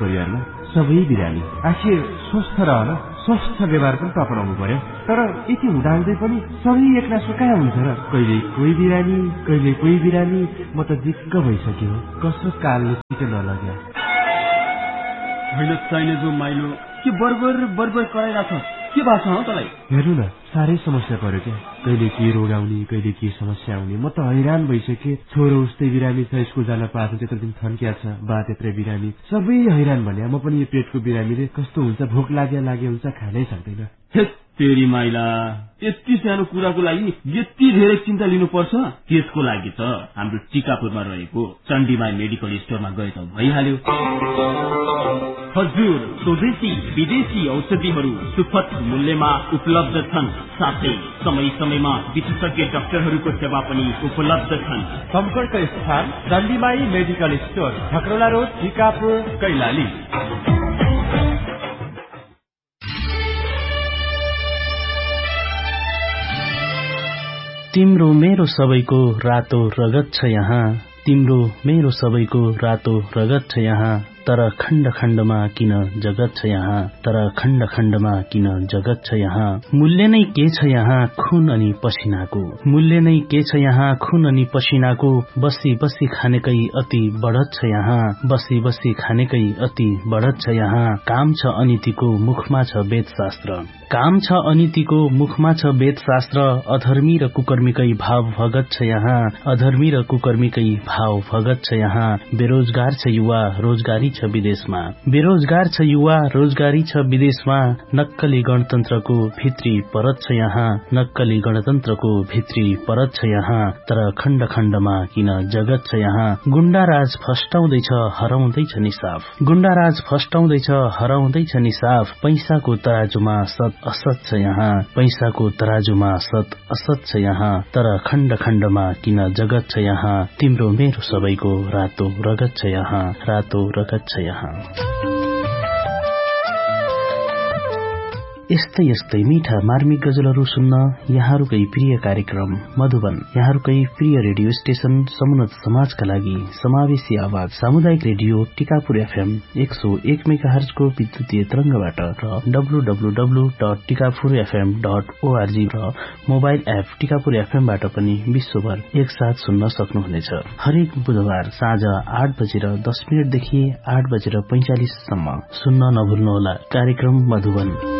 परिवारमा सबै बिरामी। आखिर स्वस्थ रहन स्वस्थ व्यवहार पनि अपनाउनु पर्यो। तर यति हुँदाहुँदै पनि सबै एकनासो कहाँ हुन्छ र? कहिले कोही बिरामी कहिले कोही बिरामी। म त दिक्क भइसक्यो। कसो कालले छिटो नलग्यो। होइन चाहिने जो माइलो के बर्बर बर्बर कराइरहेछ? के भएको छ तँलाई? हेर्नु न, साह्रै समस्या पर्यो क्या। कहिले के रोग आउने कहिले के समस्या आउने। म त हैरान भइसकेँ। छोरो उस्तै बिरामी छ, स्कुल जान पाएको त्यत्रो दिन थन्किया छ, बा त्यत्रै बिरामी, सबै हैरान भने। म पनि यो पेटको बिरामीले कस्तो हुन्छ, भोक लागे हुन्छ, खानै सक्दैन। तेरी माइला, यति सानो कुराको लागि यति धेरै चिन्ता लिनुपर्छ? त्यसको लागि त हाम्रो टिकापुरमा रहेको चण्डीमाई मेडिकल स्टोरमा गए त भइहाल्यो। हजुर, स्वदेशी विदेशी औषधिहरू सुपथ मूल्यमा उपलब्ध छन्। साथै समय समयमा विशेषज्ञ डाक्टरहरूको सेवा पनि उपलब्ध छन्। सम्पर्क स्थान चण्डीमाई medical store, ठकरोला road, Tikapur, Kailali. तिम्रो मेरो सबैको रातो रगत छ यहाँ, तिम्रो मेरो सबैको रातो रगत छ यहाँ। तर खण्ड खण्डमा किन जगत छ यहाँ, तर खण्ड खण्डमा किन जगत छ यहाँ। मूल्य नै के छ यहाँ खुन अनि पसिनाको, मूल्य नै के छ यहाँ खुन अनि पसिनाको। बसी बसी खानेकै अति बढत छ यहाँ, बसी बसी खानेकै अति बढत छ यहाँ। काम छ अनीतिको मुखमा छ वेदशास्त्र, काम छ अनीतिको मुखमा छ वेदशास्त्र। अधर्मी र कुकर्मीकै भाव भगत छ यहाँ, अधर्मी र कुकर्मीकै भाव भगत छ यहाँ। बेरोजगार छ युवा रोजगारी छ विदेशमा, बेरोजगार छ युवा रोजगारी छ विदेशमा। नक्कली गणतन्त्रको भित्री परत छ यहाँ, नक्कली गणतन्त्रको भित्री परत छ यहाँ। तर खण्ड खण्डमा किन जगत छ यहाँ। गुण्डाराज फस्टाउँदैछ हराउँदैछ निसाफ, गुण्डाराज फस्टाउँदैछ हराउँदैछ निसाफ। पैसाको तराजुमा सत असत छ यहाँ, पैसाको तराजुमा सत असत छ यहाँ। तर खण्ड खण्डमा किन जगत छ यहाँ। तिम्रो मेरो सबैको रातो रगत छ यहाँ, रातो रगत छ यहाँ। यस्तै यस्तै मीठा मार्मिक गजलहरू सुन्न यहाँहरूकै प्रिय कार्यक्रम मधुबन, यहाँहरूकै प्रिय रेडियो स्टेशन समुन्नत समाजका लागि समावेशी आवाज सामुदायिक रेडियो टिकापुर FM 101 मेगाहर्ज को विद्युतीय तरंगबाट र www.tikapurfm.org र मोबाइल एप टिकापुर FM बाट पनि विश्वभर एकसाथ सुन्न सक्नुहुनेछ। हरेक बुधबार साँझ 8:10 देखि 8:45 सम्म सुन्न नभुल्नुहोला कार्यक्रम मधुबन।